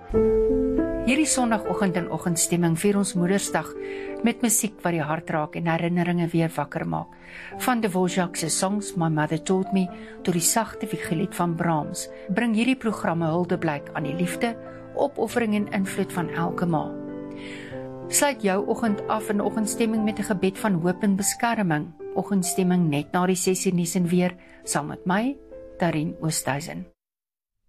Hierdie Sondagoggend in Oggendstemming vier ons Moedersdag met musiek wat die hart raak en herinneringe weer wakker maak. Van Dvorak se songs My Mother Taught Me tot die sagte wiegelied van Brahms bring hierdie programme huldeblyk aan die liefde, opoffering en invloed van elke ma. Sluit jou oggend af in Oggendstemming met 'n gebed van hoop en beskerming. Oggendstemming net na die 6 uur nuus en weer, saam met my, Darien Oosthuizen.